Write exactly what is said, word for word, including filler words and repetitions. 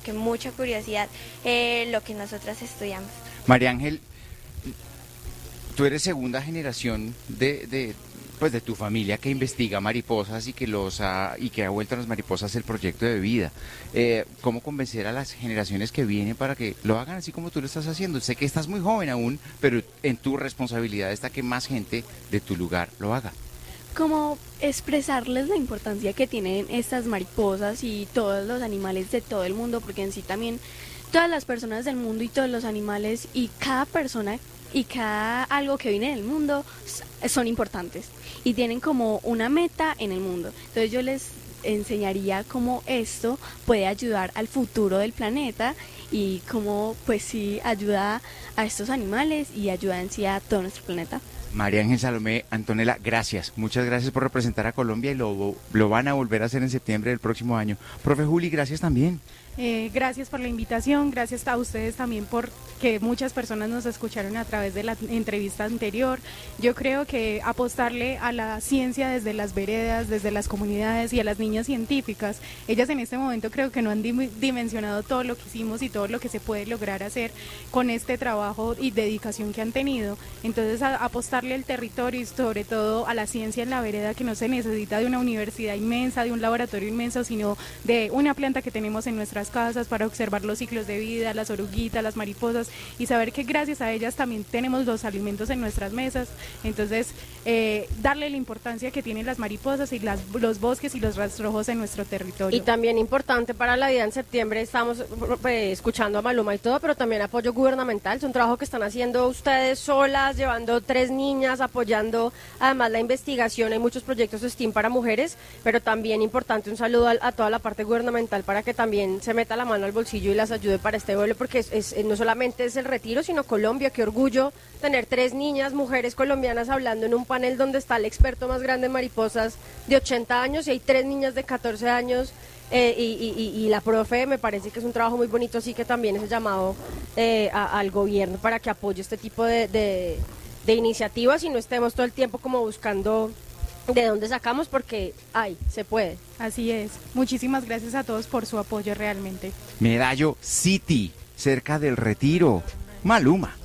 como que mucha curiosidad eh, lo que nosotras estudiamos. María Ángel, tú eres segunda generación de, de, pues de tu familia que investiga mariposas y que los ha, y que ha vuelto a las mariposas el proyecto de vida. Eh, ¿Cómo convencer a las generaciones que vienen para que lo hagan así como tú lo estás haciendo? Sé que estás muy joven aún, pero en tu responsabilidad está que más gente de tu lugar lo haga. Como expresarles la importancia que tienen estas mariposas y todos los animales de todo el mundo, porque en sí también todas las personas del mundo y todos los animales y cada persona y cada algo que viene del mundo son importantes y tienen como una meta en el mundo. Entonces yo les enseñaría cómo esto puede ayudar al futuro del planeta y cómo pues sí ayuda a estos animales y ayuda en sí a todo nuestro planeta. María Ángel Salomé, Antonella, gracias. Muchas gracias por representar a Colombia y lo, lo van a volver a hacer en septiembre del próximo año. Profe Juli, gracias también. Eh, gracias por la invitación, gracias a ustedes también por que muchas personas nos escucharon a través de la entrevista anterior. Yo creo que apostarle a la ciencia desde las veredas, desde las comunidades y a las niñas científicas, ellas en este momento creo que no han dimensionado todo lo que hicimos y todo lo que se puede lograr hacer con este trabajo y dedicación que han tenido. Entonces a, apostarle al territorio y sobre todo a la ciencia en la vereda, que no se necesita de una universidad inmensa, de un laboratorio inmenso, sino de una planta que tenemos en nuestras casas para observar los ciclos de vida, las oruguitas, las mariposas y saber que gracias a ellas también tenemos los alimentos en nuestras mesas. Entonces eh, darle la importancia que tienen las mariposas y las, los bosques y los rastrojos en nuestro territorio. Y también importante para la vida en septiembre, estamos pues, escuchando a Maluma y todo, pero también apoyo gubernamental. Es un trabajo que están haciendo ustedes solas, llevando tres niñas, apoyando además la investigación. Hay muchos proyectos STEAM para mujeres, pero también importante un saludo a, a toda la parte gubernamental para que también se meta la mano al bolsillo y las ayude para este vuelo, porque es, es, no solamente es el retiro, sino Colombia. Qué orgullo tener tres niñas, mujeres colombianas hablando en un panel donde está el experto más grande en mariposas de ochenta años y hay tres niñas de catorce años. Eh, y, y, y la profe, me parece que es un trabajo muy bonito, así que también es el llamado eh, a, al gobierno para que apoye este tipo de, de, de iniciativas y no estemos todo el tiempo como buscando de dónde sacamos, porque hay, se puede. Así es. Muchísimas gracias a todos por su apoyo realmente. Medallo City, cerca del Retiro. Maluma.